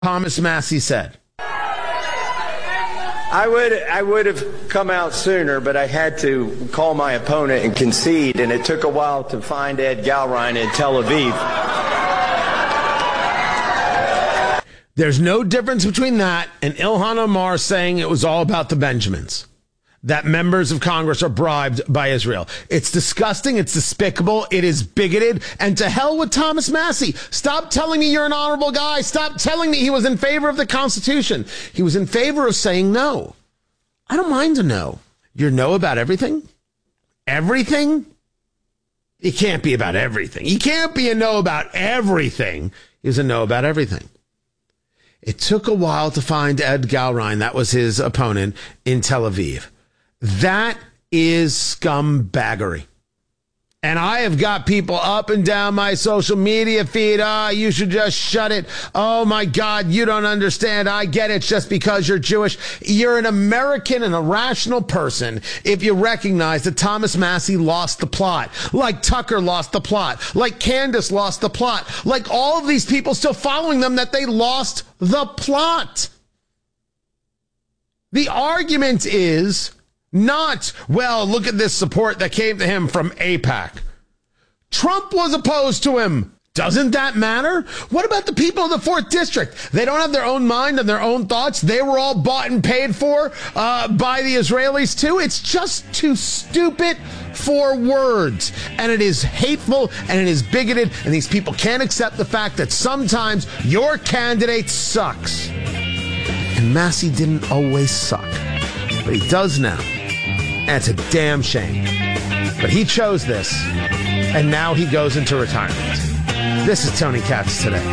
Thomas Massie said. I would have come out sooner, but I had to call my opponent and concede, and it took a while to find Ed Galrein in Tel Aviv. There's no difference between that and Ilhan Omar saying it was all about the Benjamins, that members of Congress are bribed by Israel. It's disgusting. It's despicable. It is bigoted. And to hell with Thomas Massie. Stop telling me you're an honorable guy. Stop telling me he was in favor of the Constitution. He was in favor of saying no. I don't mind a no. You're no about everything? Everything? It can't be about everything. He can't be a no about everything. He's a no about everything. It took a while to find Ed Galrein, that was his opponent, in Tel Aviv. That is scumbaggery. And I have got people up and down my social media feed. You should just shut it. Oh, my God, you don't understand. I get it's just because you're Jewish. You're an American and a rational person if you recognize that Thomas Massie lost the plot, like Tucker lost the plot, like Candace lost the plot, like all of these people still following them, that they lost the plot. The argument is not, well, look at this support that came to him from AIPAC. Trump was opposed to him. Doesn't that matter? What about the people of the 4th District? They don't have their own mind and their own thoughts. They were all bought and paid for by the Israelis too. It's just too stupid for words. And it is hateful and it is bigoted. And these people can't accept the fact that sometimes your candidate sucks. And Massie didn't always suck, but he does now. And it's a damn shame. But he chose this, and now he goes into retirement. This is Tony Katz Today.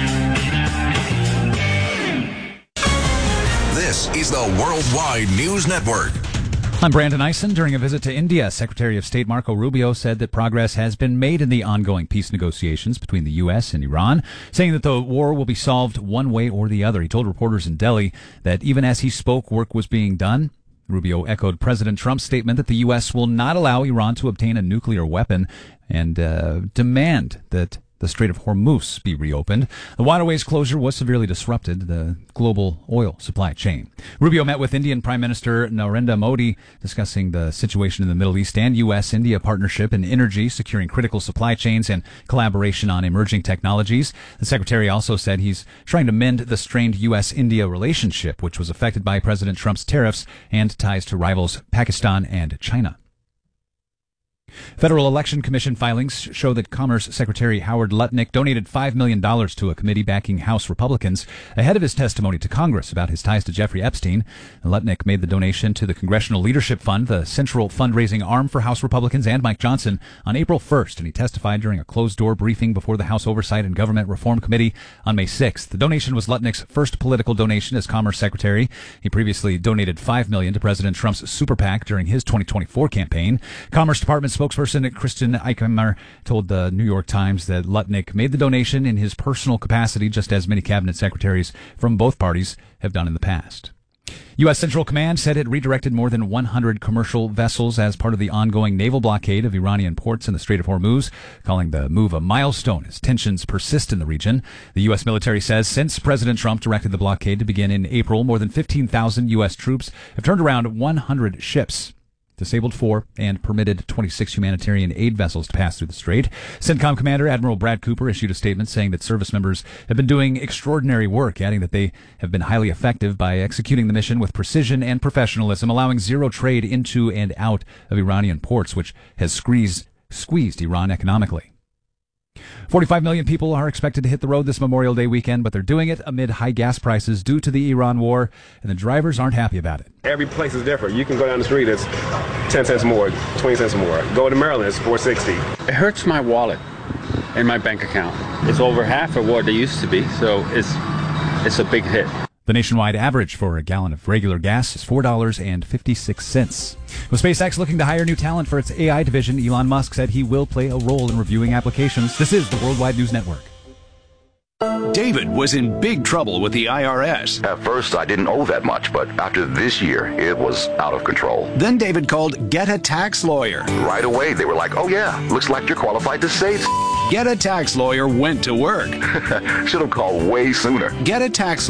This is the Worldwide News Network. I'm Brandon Eisen. During a visit to India, Secretary of State Marco Rubio said that progress has been made in the ongoing peace negotiations between the U.S. and Iran, saying that the war will be solved one way or the other. He told reporters in Delhi that even as he spoke, work was being done. Rubio echoed President Trump's statement that the U.S. will not allow Iran to obtain a nuclear weapon and demand that the Strait of Hormuz be reopened. The waterway's closure was severely disrupted the global oil supply chain. Rubio met with Indian Prime Minister Narendra Modi discussing the situation in the Middle East and U.S.-India partnership in energy, securing critical supply chains, and collaboration on emerging technologies. The secretary also said he's trying to mend the strained U.S.-India relationship, which was affected by President Trump's tariffs and ties to rivals Pakistan and China. Federal Election Commission filings show that Commerce Secretary Howard Lutnick donated $5 million to a committee backing House Republicans ahead of his testimony to Congress about his ties to Jeffrey Epstein. Lutnick made the donation to the Congressional Leadership Fund, the central fundraising arm for House Republicans and Mike Johnson, on April 1st, and he testified during a closed-door briefing before the House Oversight and Government Reform Committee on May 6th. The donation was Lutnick's first political donation as Commerce Secretary. He previously donated $5 million to President Trump's super PAC during his 2024 campaign. Commerce Department spokesperson Kristen Eichmer told the New York Times that Lutnick made the donation in his personal capacity, just as many cabinet secretaries from both parties have done in the past. U.S. Central Command said it redirected more than 100 commercial vessels as part of the ongoing naval blockade of Iranian ports in the Strait of Hormuz, calling the move a milestone as tensions persist in the region. The U.S. military says since President Trump directed the blockade to begin in April, more than 15,000 U.S. troops have turned around 100 ships, disabled 4, and permitted 26 humanitarian aid vessels to pass through the strait. CENTCOM Commander Admiral Brad Cooper issued a statement saying that service members have been doing extraordinary work, adding that they have been highly effective by executing the mission with precision and professionalism, allowing zero trade into and out of Iranian ports, which has squeezed Iran economically. 45 million people are expected to hit the road this Memorial Day weekend, but they're doing it amid high gas prices due to the Iran war, and the drivers aren't happy about it. Every place is different. You can go down the street, it's 10 cents more, 20 cents more. Go to Maryland, it's $4.60. It hurts my wallet and my bank account. It's over half of what they used to be, so it's a big hit. The nationwide average for a gallon of regular gas is $4.56. With SpaceX looking to hire new talent for its AI division, Elon Musk said he will play a role in reviewing applications. This is the Worldwide News Network. David was in big trouble with the IRS. At first, I didn't owe that much, but after this year, it was out of control. Then David called Get a Tax Lawyer. Right away, they were like, oh yeah, looks like you're qualified to save. Get a Tax Lawyer went to work. Should have called way sooner. Get a tax